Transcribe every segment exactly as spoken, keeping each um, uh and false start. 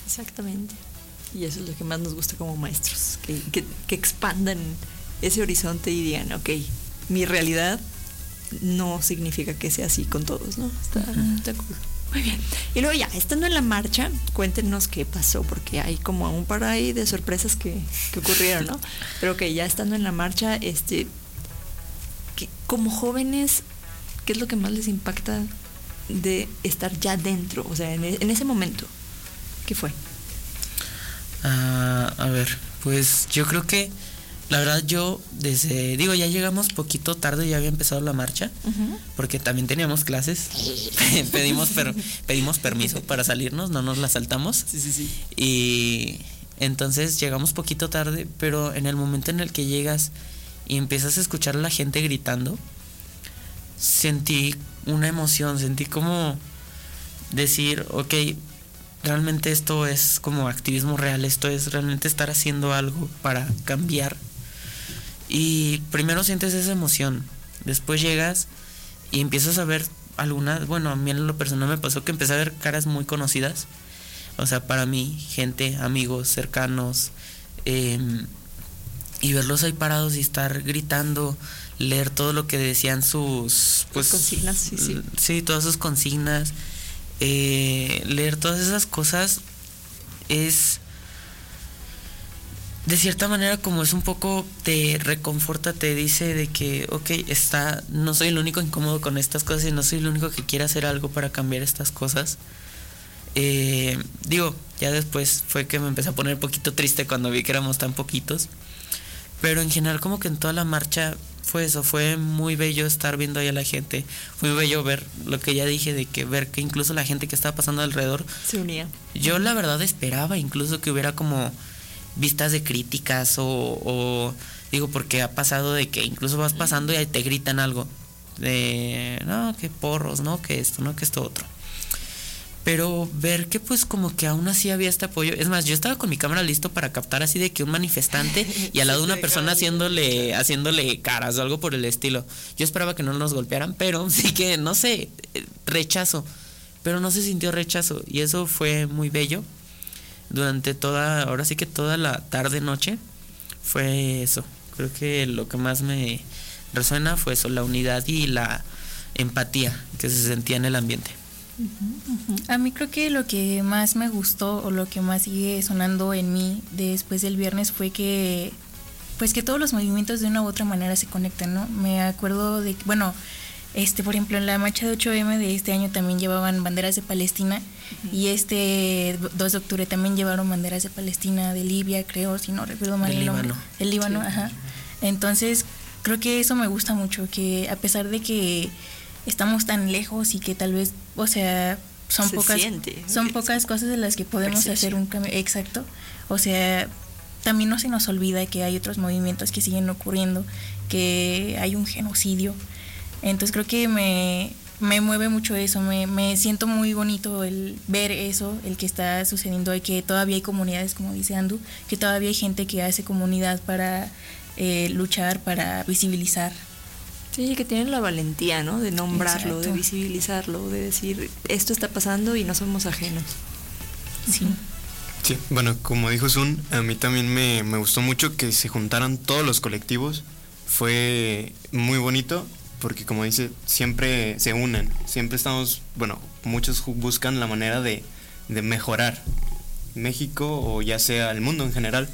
Exactamente. Y eso es lo que más nos gusta como maestros, que, que, que expandan ese horizonte y digan, ok, mi realidad no significa que sea así con todos, ¿no? Está, uh-huh. está cool. Muy bien. Y luego ya, estando en la marcha, cuéntenos qué pasó, porque hay como un par ahí de sorpresas que, que ocurrieron, ¿no? Pero que ya estando en la marcha, este, que, como jóvenes, ¿qué es lo que más les impacta de estar ya dentro? O sea, en, en ese momento, ¿qué fue? Uh, a ver, pues yo creo que la verdad yo desde, digo, ya llegamos poquito tarde, ya había empezado la marcha, uh-huh. porque también teníamos clases, pedimos per, pedimos permiso para salirnos, no nos la saltamos, sí, sí, sí. Y entonces llegamos poquito tarde, pero en el momento en el que llegas y empiezas a escuchar a la gente gritando, sentí una emoción, sentí como decir, ok, realmente esto es como activismo real, esto es realmente estar haciendo algo para cambiar. Y primero sientes esa emoción, después llegas y empiezas a ver algunas, bueno, a mí en lo personal me pasó que empecé a ver caras muy conocidas, o sea, para mí, gente, amigos, cercanos, eh, y verlos ahí parados y estar gritando, leer todo lo que decían sus, pues, consignas, sí, sí. Sí, todas sus consignas, eh, leer todas esas cosas es, de cierta manera, como es un poco, te reconforta, te dice de que, ok, está, no soy el único incómodo con estas cosas y no soy el único que quiere hacer algo para cambiar estas cosas. Eh, digo, ya después fue que me empecé a poner un poquito triste cuando vi que éramos tan poquitos, pero en general como que en toda la marcha fue eso, fue muy bello estar viendo ahí a la gente, fue muy bello ver lo que ya dije, de que ver que incluso la gente que estaba pasando alrededor se unía. Yo la verdad esperaba incluso que hubiera como vistas de críticas o, o digo, porque ha pasado de que incluso vas pasando y ahí te gritan algo de no, que porros, no, que esto, no, que esto otro. Pero ver que pues como que aún así había este apoyo. Es más, yo estaba con mi cámara listo para captar así de que un manifestante y al lado de una persona haciéndole haciéndole caras o algo por el estilo. Yo esperaba que no nos golpearan, pero sí que, no sé, rechazo. Pero no se sintió rechazo y eso fue muy bello. Durante toda, ahora sí que toda la tarde, noche, fue eso. Creo que lo que más me resuena fue eso, la unidad y la empatía que se sentía en el ambiente. A mí creo que lo que más me gustó o lo que más sigue sonando en mí después del viernes fue que pues que todos los movimientos de una u otra manera se conectan, ¿no? Me acuerdo de, bueno, este por ejemplo en la marcha de ocho eme de este año también llevaban banderas de Palestina, uh-huh. y este dos de octubre también llevaron banderas de Palestina, de Libia, creo, si no recuerdo mal el nombre, el Líbano, sí. Ajá. Entonces creo que eso me gusta mucho, que a pesar de que estamos tan lejos y que tal vez, o sea, son se pocas siente, son pocas cosas de las que podemos percepción. Hacer un cambio, exacto. O sea, también no se nos olvida que hay otros movimientos que siguen ocurriendo, que hay un genocidio. Entonces creo que me, me mueve mucho eso, me, me siento muy bonito el ver eso, el que está sucediendo, y que todavía hay comunidades, como dice Andu, que todavía hay gente que hace comunidad para eh, luchar, para visibilizar. Sí, que tienen la valentía, ¿no? De nombrarlo, exacto. De visibilizarlo, de decir, esto está pasando y no somos ajenos. Sí. Sí, bueno, como dijo Sun, a mí también me, me gustó mucho que se juntaran todos los colectivos. Fue muy bonito porque, como dice, siempre se unen. Siempre estamos, bueno, muchos buscan la manera de, de mejorar México o ya sea el mundo en general.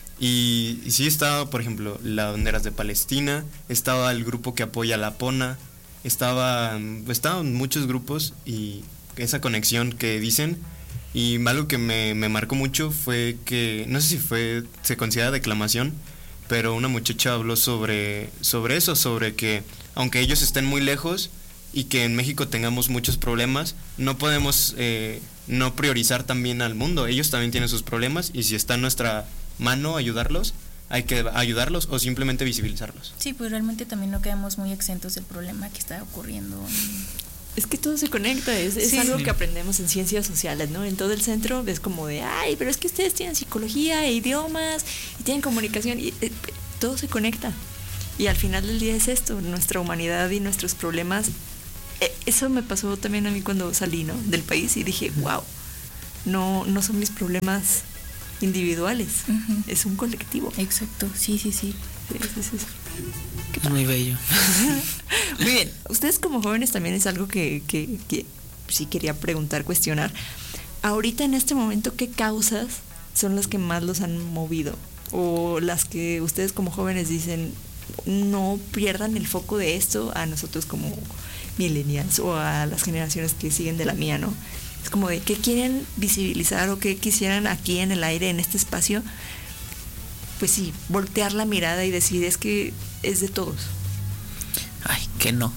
Y, y sí estaba, por ejemplo, las banderas de Palestina, estaba el grupo que apoya a la PONA, estaba, estaban muchos grupos y esa conexión que dicen. Y algo que me, me marcó mucho fue que, no sé si fue, se considera declamación, pero una muchacha habló sobre, sobre eso, sobre que aunque ellos estén muy lejos y que en México tengamos muchos problemas, no podemos eh, no priorizar también al mundo. Ellos también tienen sus problemas y si está en nuestra mano ayudarlos, hay que ayudarlos o simplemente visibilizarlos. Sí, pues realmente también no quedamos muy exentos del problema que está ocurriendo. Es que todo se conecta, es, es sí, algo sí. que aprendemos en ciencias sociales, ¿no? En todo el centro es como de, ay, pero es que ustedes tienen psicología e idiomas y tienen comunicación y eh, todo se conecta. Y al final del día es esto, nuestra humanidad y nuestros problemas. Eh, eso me pasó también a mí cuando salí, ¿no? Del país y dije, wow, no, no son mis problemas individuales, Ujú. es un colectivo. Exacto, sí, sí, sí. Sí, sí, sí, sí. Es muy bello. Muy bien, ustedes como jóvenes también es algo que, que, que sí quería preguntar, cuestionar. Ahorita en este momento, ¿qué causas son las que más los han movido? O las que ustedes como jóvenes dicen, no pierdan el foco de esto a nosotros como millennials o a las generaciones que siguen de la mía, ¿no? Es como de qué quieren visibilizar o qué quisieran aquí en el aire, en este espacio. Pues sí, voltear la mirada y decir, es que es de todos. Ay, que no.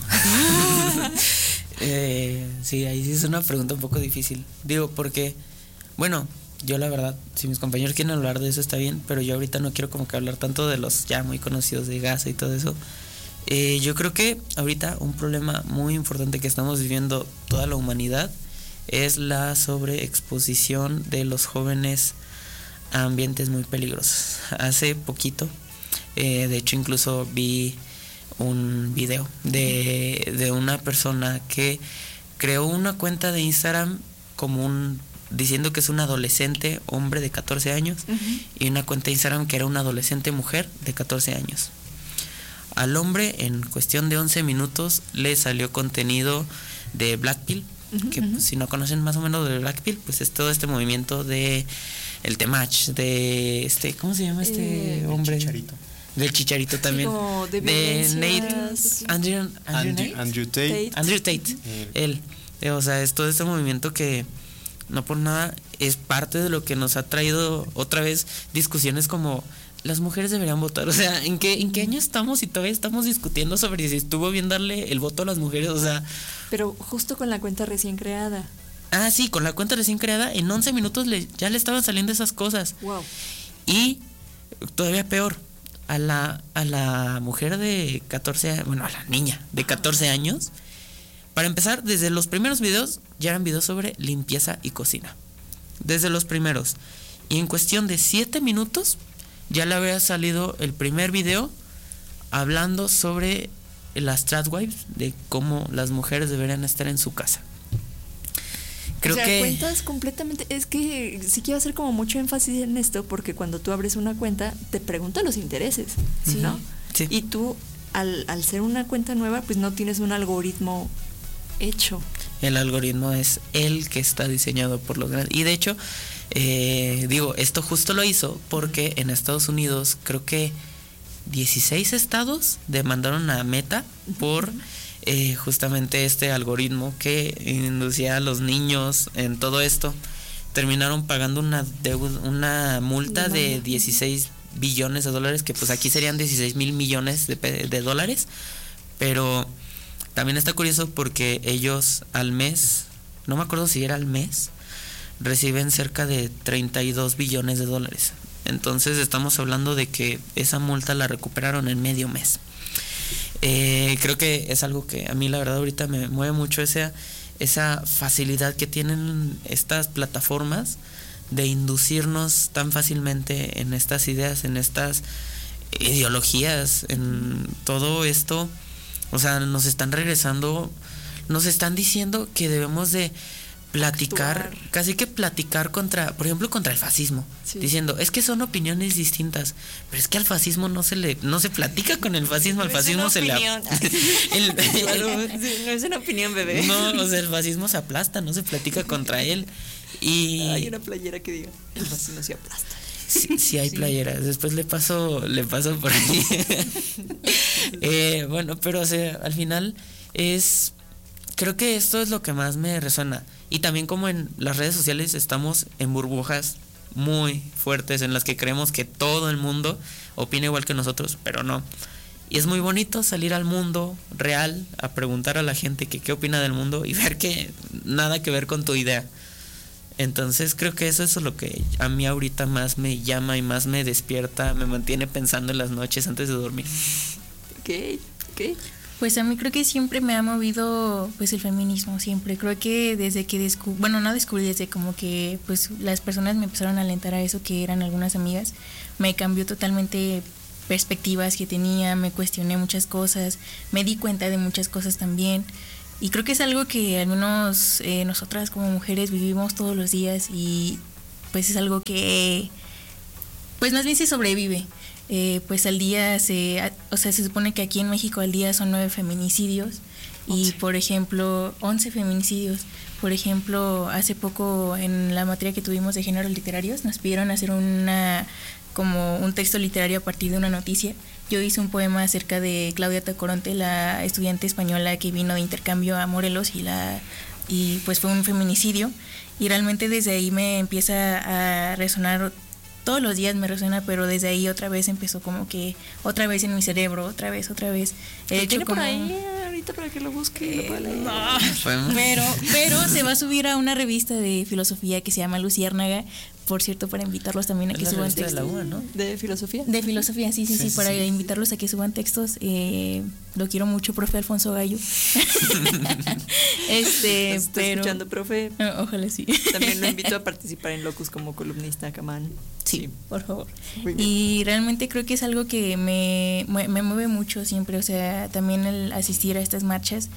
eh, sí, ahí sí es una pregunta un poco difícil. Digo, porque, bueno, yo la verdad, si mis compañeros quieren hablar de eso está bien, pero yo ahorita no quiero como que hablar tanto de los ya muy conocidos de Gaza y todo eso. Eh, yo creo que ahorita un problema muy importante que estamos viviendo toda la humanidad es la sobreexposición de los jóvenes a ambientes muy peligrosos. Hace poquito, eh, de hecho incluso vi un video de, de una persona que creó una cuenta de Instagram como un diciendo que es un adolescente hombre de catorce años, uh-huh, y una cuenta de Instagram que era una adolescente mujer de catorce años. Al hombre en cuestión de once minutos le salió contenido de Blackpill, uh-huh, que uh-huh, si no conocen más o menos de Blackpill, pues es todo este movimiento de el Temach, de este, ¿cómo se llama este eh, hombre? Chicharito. Del Chicharito también. No, de, de Nate Andrew, Andrew, Andrew, Andrew Tate. Andrew Tate. Eh. Él. Eh, o sea, es todo este movimiento que no por nada es parte de lo que nos ha traído otra vez discusiones como las mujeres deberían votar. O sea, ¿en qué, en qué año estamos y todavía estamos discutiendo sobre si estuvo bien darle el voto a las mujeres? O sea, pero justo con la cuenta recién creada. Ah, sí, con la cuenta recién creada, en once minutos le, ya le estaban saliendo esas cosas. Wow. Y todavía peor, a la, a la mujer de catorce, bueno, a la niña de catorce años, para empezar, desde los primeros videos ya eran videos sobre limpieza y cocina. Desde los primeros. Y en cuestión de siete minutos ya le había salido el primer video hablando sobre las tradwives, de cómo las mujeres deberían estar en su casa. Creo o sea, que cuentas completamente, es que sí quiero hacer como mucho énfasis en esto porque cuando tú abres una cuenta te pregunta los intereses, ¿sí? ¿No? Sí. Y tú al, al ser una cuenta nueva pues no tienes un algoritmo hecho. El algoritmo es el que está diseñado por los grandes. Y de hecho, eh, digo, esto justo lo hizo porque en Estados Unidos creo que dieciséis estados demandaron a Meta por eh, justamente este algoritmo que inducía a los niños en todo esto. Terminaron pagando una deuda, una multa de dieciséis billones de dólares, que pues aquí serían dieciséis mil millones de, de dólares, pero también está curioso porque ellos al mes, no me acuerdo si era al mes, reciben cerca de treinta y dos billones de dólares. Entonces estamos hablando de que esa multa la recuperaron en medio mes. Eh, creo que es algo que a mí la verdad ahorita me mueve mucho, esa, esa facilidad que tienen estas plataformas de inducirnos tan fácilmente en estas ideas, en estas ideologías, en todo esto. O sea, nos están regresando, nos están diciendo que debemos de platicar, actuar. Casi que platicar contra, por ejemplo, contra el fascismo, sí. Diciendo, es que son opiniones distintas, pero es que al fascismo no se le, no se platica con el fascismo, al no fascismo se opinión. le el, claro, no es una opinión, bebé. No, o sea, el fascismo se aplasta, no se platica contra él. Y hay una playera que diga, el fascismo se aplasta. Sí, sí hay sí. playeras, después le paso, le paso por ahí. eh, bueno, pero o sea, al final es, creo que esto es lo que más me resuena. Y también como en las redes sociales estamos en burbujas muy fuertes en las que creemos que todo el mundo opina igual que nosotros, pero no. Y es muy bonito salir al mundo real a preguntar a la gente que qué opina del mundo y ver que nada que ver con tu idea. Entonces creo que eso es lo que a mí ahorita más me llama y más me despierta, me mantiene pensando en las noches antes de dormir. Ok, ok. Pues a mí creo que siempre me ha movido pues el feminismo, siempre. Creo que desde que descubrí, bueno, no descubrí, desde como que pues las personas me empezaron a alentar a eso, que eran algunas amigas, me cambió totalmente perspectivas que tenía, me cuestioné muchas cosas, me di cuenta de muchas cosas también. Y creo que es algo que al menos eh, nosotras como mujeres vivimos todos los días y pues es algo que pues más bien se sobrevive. Eh, pues al día se, o sea, se supone que aquí en México al día son nueve feminicidios y por ejemplo once feminicidios. Por ejemplo, hace poco en la materia que tuvimos de géneros literarios nos pidieron hacer una como un texto literario a partir de una noticia. Yo hice un poema acerca de Claudia Tacoronte, la estudiante española que vino de intercambio a Morelos y la y pues fue un feminicidio y realmente desde ahí me empieza a resonar, todos los días me resuena, pero desde ahí otra vez empezó como que otra vez en mi cerebro, otra vez, otra vez. He hecho tiene como por ahí ahorita para que lo busque. Eh, no, pero pero se va a subir a una revista de filosofía que se llama Luciérnaga, por cierto, para invitarlos también a que suban textos. De la U A, ¿no? ¿De filosofía? De filosofía, sí, sí, sí, sí, sí para sí. invitarlos a que suban textos. Eh, lo quiero mucho, profe Alfonso Gallo. este, ¿Estás pero escuchando, profe? Oh, ojalá sí. También lo invito a participar en Locus como columnista, Camán. Sí, sí, por favor. Y realmente creo que es algo que me, me, me mueve mucho siempre, o sea, también el asistir a estas marchas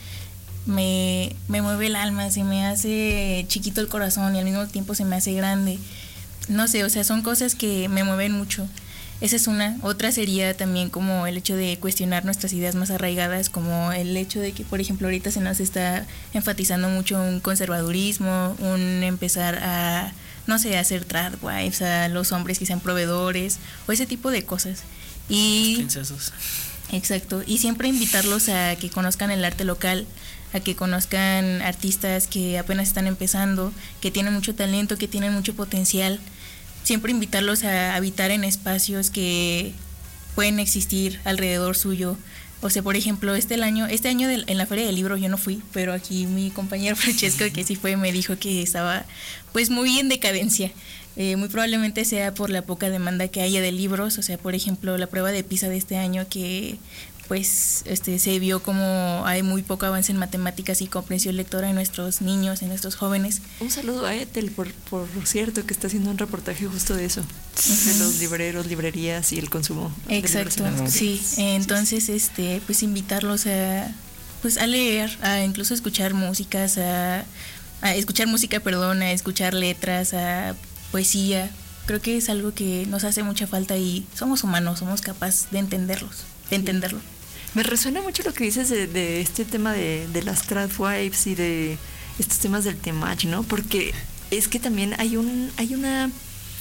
me, me mueve el alma, se me hace chiquito el corazón y al mismo tiempo se me hace grande. No sé, o sea, son cosas que me mueven mucho. Esa es una. Otra sería también como el hecho de cuestionar nuestras ideas más arraigadas, como el hecho de que, por ejemplo, ahorita se nos está enfatizando mucho un conservadurismo, un empezar a, no sé, a hacer tradwives, a los hombres que sean proveedores, o ese tipo de cosas. Y Princesos. Exacto. Y siempre invitarlos a que conozcan el arte local, a que conozcan artistas que apenas están empezando, que tienen mucho talento, que tienen mucho potencial. Siempre invitarlos a habitar en espacios que pueden existir alrededor suyo. O sea, por ejemplo, este el año, este año de, en la Feria del Libro yo no fui, pero aquí mi compañero Francesco, que sí fue, me dijo que estaba pues muy en decadencia. Eh, muy probablemente sea por la poca demanda que haya de libros. O sea, por ejemplo, la prueba de PISA de este año que pues este se vio como hay muy poco avance en matemáticas y comprensión lectora en nuestros niños, en nuestros jóvenes. Un saludo a Ethel, por, por cierto, que está haciendo un reportaje justo de eso, uh-huh. de los libreros, librerías y el consumo. Exacto, sí. Entonces, este, pues invitarlos a, pues a leer, a incluso escuchar músicas, a, a escuchar música, perdón, a escuchar letras, a poesía. Creo que es algo que nos hace mucha falta y somos humanos, somos capaces de entenderlos, de entenderlo. Me resuena mucho lo que dices de, de este tema de, de las tradwives y de estos temas del temach, ¿no? Porque es que también hay un hay una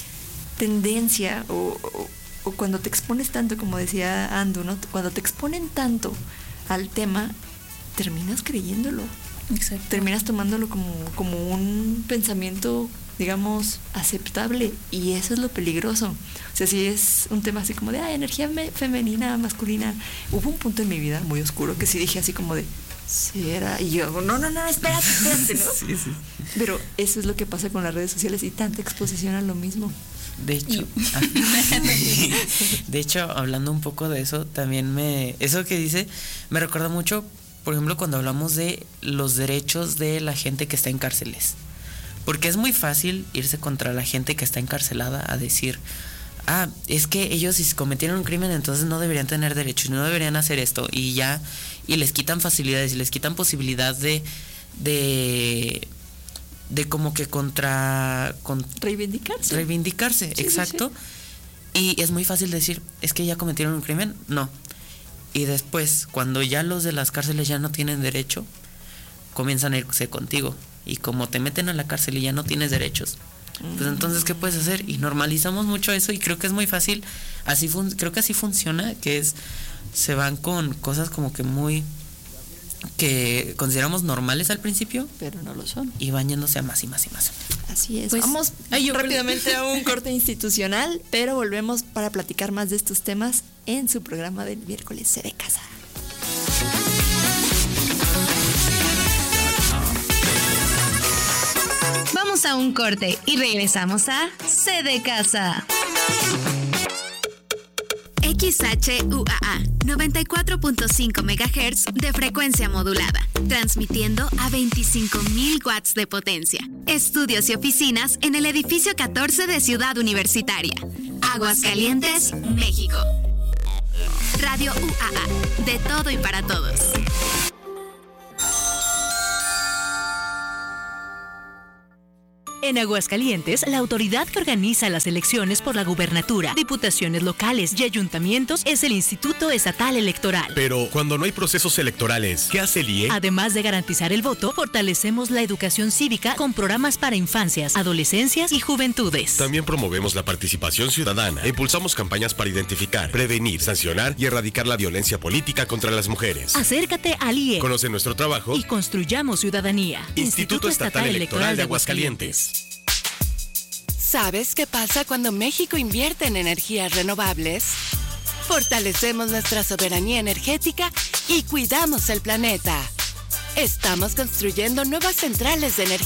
tendencia o, o, o cuando te expones tanto, como decía Andu, ¿no? Cuando te exponen tanto al tema, terminas creyéndolo. Exacto. Terminas tomándolo como, como un pensamiento, digamos, aceptable, y eso es lo peligroso. O sea, si es un tema así como de ah, energía me- femenina, masculina, hubo un punto en mi vida muy oscuro que sí dije así como de ¿será? Y yo, no, no, no, espérate, espérate, ¿no? Sí, sí. Pero eso es lo que pasa con las redes sociales y tanta exposición a lo mismo. De hecho, de hecho, hablando un poco de eso, también me, eso que dice, me recuerda mucho, por ejemplo, cuando hablamos de los derechos de la gente que está en cárceles. Porque es muy fácil irse contra la gente que está encarcelada a decir, ah, es que ellos si cometieron un crimen entonces no deberían tener derechos, no deberían hacer esto, y ya, y les quitan facilidades, y les quitan posibilidad de, de, de como que contra... Con, reivindicarse. Reivindicarse, sí, exacto. Sí, sí. Y es muy fácil decir, es que ya cometieron un crimen, no. Y después, cuando ya los de las cárceles ya no tienen derecho, comienzan a irse contigo. Y como te meten a la cárcel y ya no tienes derechos, pues entonces ¿qué puedes hacer? Y normalizamos mucho eso y creo que es muy fácil, así fun- creo que así funciona, que es, se van con cosas como que muy, que consideramos normales al principio, pero no lo son. Y van yéndose a más y más y más. Así es. Pues, vamos ay, rápidamente a un corte institucional, pero volvemos para platicar más de estos temas en su programa del miércoles C de Casa. Vamos a un corte y regresamos a C de Casa. X H U A A noventa y cuatro punto cinco megahertz de frecuencia modulada, transmitiendo a veinticinco mil watts de potencia. Estudios y oficinas en el edificio catorce de Ciudad Universitaria, Aguascalientes, México. Radio U A A, de todo y para todos. En Aguascalientes, la autoridad que organiza las elecciones por la gubernatura, diputaciones locales y ayuntamientos es el Instituto Estatal Electoral. Pero cuando no hay procesos electorales, ¿qué hace el I E? Además de garantizar el voto, fortalecemos la educación cívica con programas para infancias, adolescencias y juventudes. También promovemos la participación ciudadana e impulsamos campañas para identificar, prevenir, sancionar y erradicar la violencia política contra las mujeres. Acércate al I E. Conoce nuestro trabajo y construyamos ciudadanía. Instituto, Instituto Estatal, Estatal Electoral de Aguascalientes. ¿Sabes qué pasa cuando México invierte en energías renovables? Fortalecemos nuestra soberanía energética y cuidamos el planeta. Estamos construyendo nuevas centrales de energía